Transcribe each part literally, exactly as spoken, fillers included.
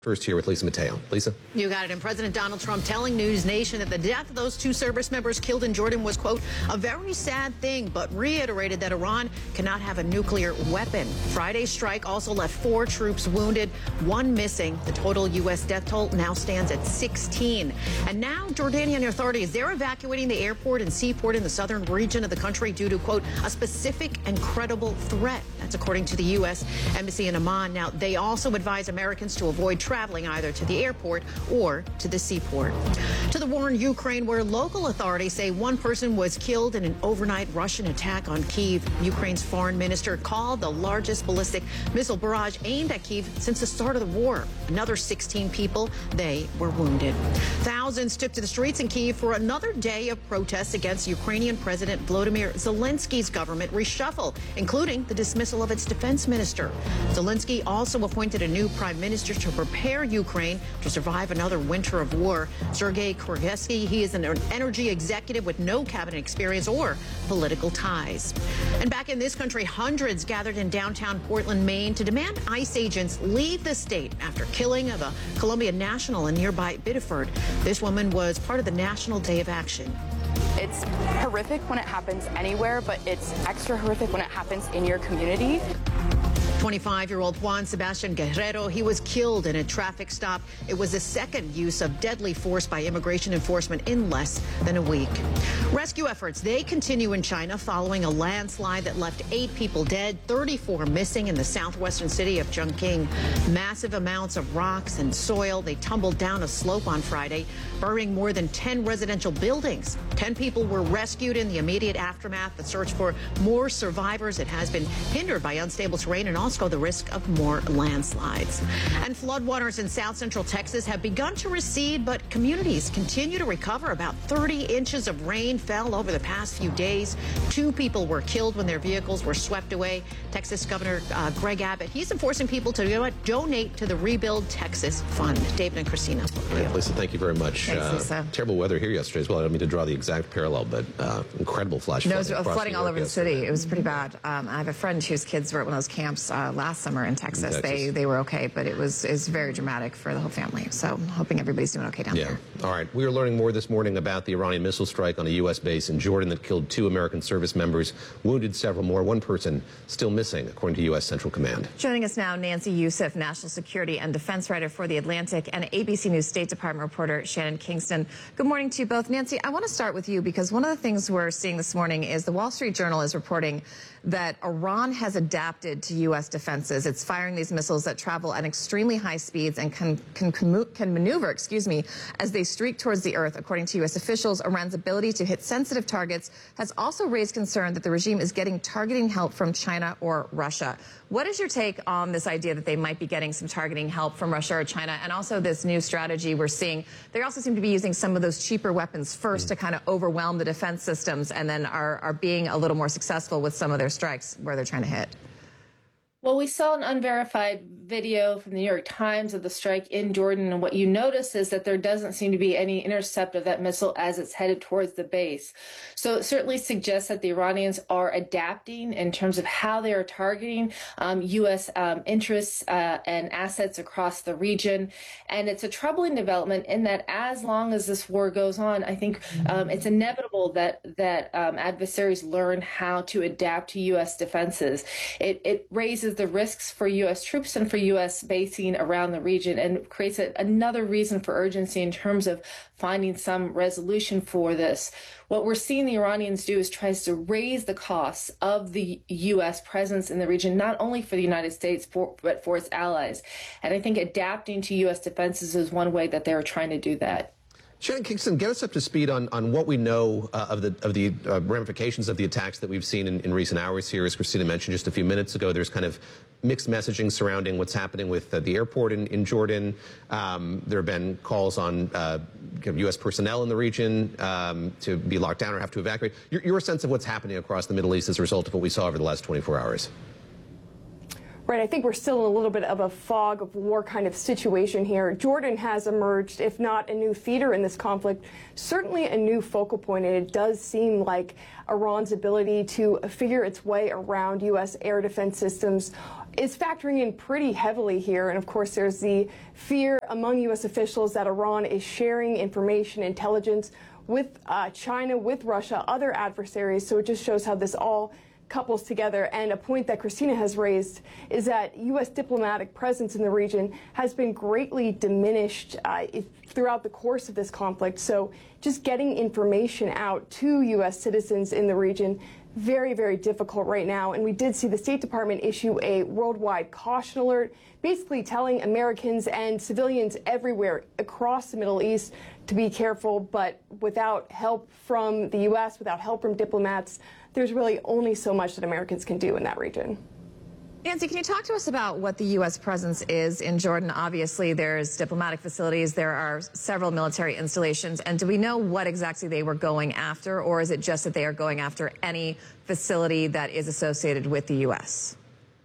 First here with Lisa Mateo. Lisa? You got it. And President Donald Trump telling News Nation that the death of those two service members killed in Jordan was, quote, a very sad thing, but reiterated that Iran cannot have a nuclear weapon. Friday's strike also left four troops wounded, one missing. The total U S death toll now stands at sixteen. And now Jordanian authorities, they're evacuating the airport and seaport in the southern region of the country due to, quote, a specific and credible threat. That's according to the U S Embassy in Amman. Now, they also advise Americans to avoid traveling either to the airport or to the seaport. To the war in Ukraine, where local authorities say one person was killed in an overnight Russian attack on Kyiv. Ukraine's foreign minister called the largest ballistic missile barrage aimed at Kyiv since the start of the war. Another sixteen people, they were wounded. Thousands took to the streets in Kyiv for another day of protests against Ukrainian President Volodymyr Zelensky's government reshuffle, including the dismissal of its defense minister. Zelensky also appointed a new prime minister to prepare Ukraine to survive another winter of war. Sergei Kyrgyzsky, he is an energy executive with no cabinet experience or political ties. And back in this country, hundreds gathered in downtown Portland, Maine to demand ICE agents leave the state after killing of a Colombian national in nearby Biddeford. This woman was part of the National Day of Action. It's horrific when it happens anywhere, but it's extra horrific when it happens in your community. twenty-five-year-old Juan Sebastian Guerrero, he was killed in a traffic stop. It was the second use of deadly force by immigration enforcement in less than a week. Rescue efforts, they continue in China following a landslide that left eight people dead, thirty-four missing in the southwestern city of Chongqing. Massive amounts of rocks and soil, they tumbled down a slope on Friday, burying more than ten residential buildings. ten people were rescued in the immediate aftermath. The search for more survivors, it has been hindered by unstable terrain and also the risk of more landslides. And floodwaters in south central Texas have begun to recede, but communities continue to recover. About thirty inches of rain fell over the past few days. Two people were killed when their vehicles were swept away. Texas Governor uh, Greg Abbott, he's enforcing people to, you know what, donate to the Rebuild Texas Fund. David and Christina. Right, Lisa, thank you very much. Thanks, uh, Lisa. Terrible weather here yesterday as well. I don't mean to draw the exact parallel, but uh, incredible flash no, flooding. it was flooding all over the yesterday. city. It was pretty bad. Um, I have a friend whose kids were at one of those camps uh, last summer in Texas. in Texas. They they were okay, but it was is very dramatic for the whole family. So I'm hoping everybody's doing okay down yeah. there. All right. We are learning more this morning about the Iranian missile strike on a U S base in Jordan that killed two American service members, wounded several more. One person still missing, according to U S Central Command. Joining us now, Nancy Youssef, national security and defense writer for The Atlantic, and A B C News State Department reporter Shannon Kingston. Good morning to you both. Nancy, I want to start with you because one of the things we're seeing this morning is the Wall Street Journal is reporting that Iran has adapted to U S defenses. It's firing these missiles that travel at extremely high speeds and can, can, can maneuver, excuse me, as they streak towards the earth. According to U S officials, Iran's ability to hit sensitive targets has also raised concern that the regime is getting targeting help from China or Russia. What is your take on this idea that they might be getting some targeting help from Russia or China, and also this new strategy we're seeing? They also seem to be using some of those cheaper weapons first mm. to kind of overwhelm the defense systems, and then are, are being a little more successful with some of their strikes where they're trying to hit. Well, we saw an unverified video from the New York Times of the strike in Jordan, and what you notice is that there doesn't seem to be any intercept of that missile as it's headed towards the base. So it certainly suggests that the Iranians are adapting in terms of how they are targeting um, U S um, interests uh, and assets across the region. And it's a troubling development in that as long as this war goes on, I think um, it's inevitable that that um, adversaries learn how to adapt to U S defenses. It, it raises the risks for U S troops and for U S basing around the region, and creates a, another reason for urgency in terms of finding some resolution for this. What we're seeing the Iranians do is tries to raise the costs of the U S presence in the region, not only for the United States, for, but for its allies. And I think adapting to U S defenses is one way that they're trying to do that. Shannon Kingston, get us up to speed on, on what we know uh, of the of the uh, ramifications of the attacks that we've seen in, in recent hours here. As Christina mentioned just a few minutes ago, there's kind of mixed messaging surrounding what's happening with uh, the airport in, in Jordan. Um, there have been calls on uh, U S personnel in the region um, to be locked down or have to evacuate. Your, your sense of what's happening across the Middle East as a result of what we saw over the last twenty-four hours? Right, I think we're still in a little bit of a fog of war kind of situation here. Jordan has emerged, if not a new feeder in this conflict, certainly a new focal point, and it does seem like Iran's ability to figure its way around U S air defense systems is factoring in pretty heavily here. And of course, there's the fear among U S officials that Iran is sharing information, intelligence with uh, China, with Russia, other adversaries. So it just shows how this all couples together. And a point that Christina has raised is that U S diplomatic presence in the region has been greatly diminished uh, throughout the course of this conflict. So just getting information out to U S citizens in the region, very, very difficult right now. And we did see the State Department issue a worldwide caution alert, basically telling Americans and civilians everywhere across the Middle East to be careful. But without help from the U S, without help from diplomats, there's really only so much that Americans can do in that region. Nancy, can you talk to us about what the U S presence is in Jordan? Obviously, there's diplomatic facilities, there are several military installations, and do we know what exactly they were going after, or is it just that they are going after any facility that is associated with the U S?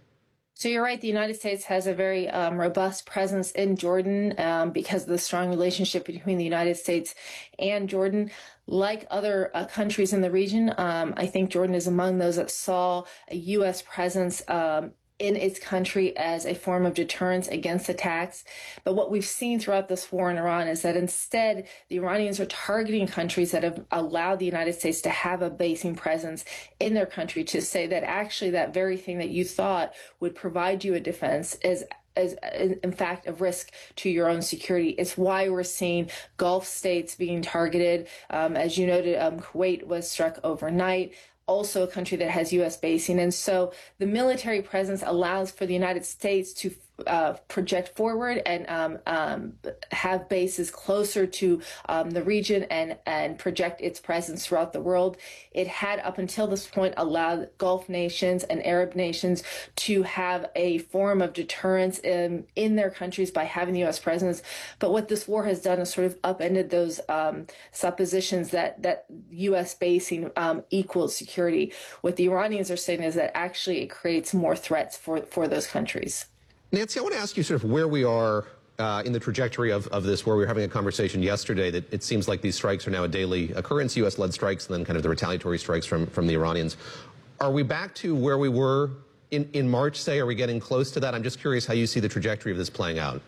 So you're right, the United States has a very um, robust presence in Jordan um, because of the strong relationship between the United States and Jordan. Like other uh, countries in the region, um, I think Jordan is among those that saw a U S presence um, in its country as a form of deterrence against attacks. But what we've seen throughout this war in Iran is that instead the Iranians are targeting countries that have allowed the United States to have a basing presence in their country, to say that actually that very thing that you thought would provide you a defense is is in fact a risk to your own security. It's why we're seeing Gulf states being targeted. Um, as you noted, um, Kuwait was struck overnight, also a country that has U S basing. And so the military presence allows for the United States to uh, project forward and um, um, have bases closer to um, the region and, and project its presence throughout the world. It had, up until this point, allowed Gulf nations and Arab nations to have a form of deterrence in, in their countries by having the U S presence. But what this war has done is sort of upended those um, suppositions that, that U S basing um, equals security. What the Iranians are saying is that actually it creates more threats for, for those countries. Nancy, I want to ask you sort of where we are uh, in the trajectory of, of this, where we were having a conversation yesterday that it seems like these strikes are now a daily occurrence, U S-led strikes, and then kind of the retaliatory strikes from, from the Iranians. Are we back to where we were in, in March, say? Are we getting close to that? I'm just curious how you see the trajectory of this playing out.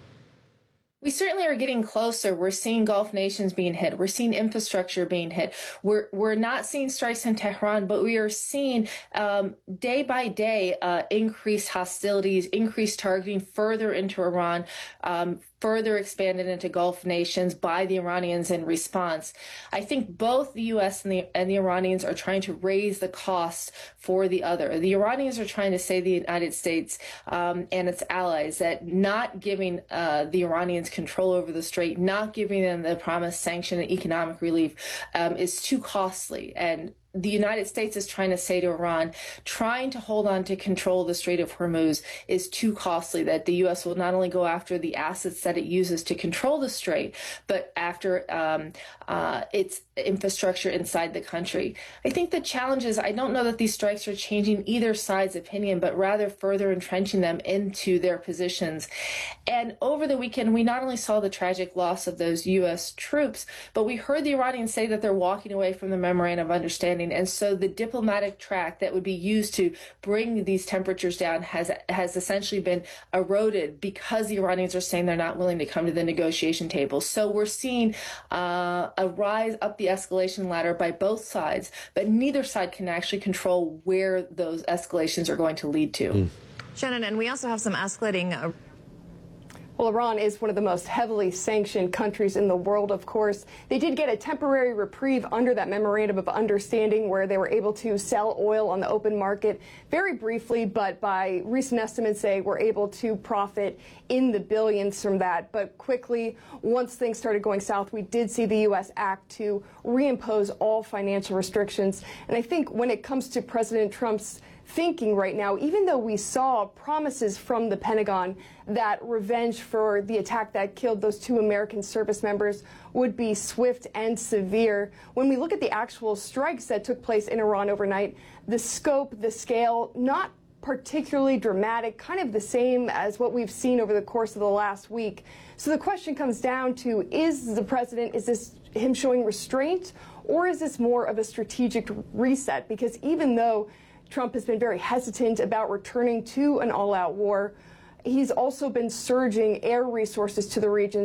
We certainly are getting closer. We're seeing Gulf nations being hit. We're seeing infrastructure being hit. We're we're not seeing strikes in Tehran, but we are seeing um, day by day uh, increased hostilities, increased targeting further into Iran, um, further expanded into Gulf nations by the Iranians in response. I think both the U S and the, and the Iranians are trying to raise the cost for the other. The Iranians are trying to say the United States um, and its allies that not giving uh, the Iranians control over the strait, not giving them the promised sanction and economic relief um, is too costly. And the United States is trying to say to Iran, trying to hold on to control of the Strait of Hormuz is too costly, that the U S will not only go after the assets that it uses to control the strait, but after um, uh, its infrastructure inside the country. I think the challenge is, I don't know that these strikes are changing either side's opinion, but rather further entrenching them into their positions. And over the weekend, we not only saw the tragic loss of those U S troops, but we heard the Iranians say that they're walking away from the memorandum of understanding. And so the diplomatic track that would be used to bring these temperatures down has has essentially been eroded because the Iranians are saying they're not willing to come to the negotiation table. So we're seeing uh, a rise up the escalation ladder by both sides, but neither side can actually control where those escalations are going to lead to. Mm. Shannon, and we also have some escalating uh Well, Iran is one of the most heavily sanctioned countries in the world, of course. They did get a temporary reprieve under that memorandum of understanding where they were able to sell oil on the open market very briefly, but by recent estimates, they were able to profit in the billions from that. But quickly, once things started going south, we did see the U S act to reimpose all financial restrictions. And I think when it comes to President Trump's thinking right now, even though we saw promises from the Pentagon that revenge for the attack that killed those two American service members would be swift and severe, when we look at the actual strikes that took place in Iran overnight, the scope, the scale, not particularly dramatic, kind of the same as what we've seen over the course of the last week. So the question comes down to, is the president, is this him showing restraint, or is this more of a strategic reset? Because even though Trump has been very hesitant about returning to an all-out war. He's also been surging air resources to the region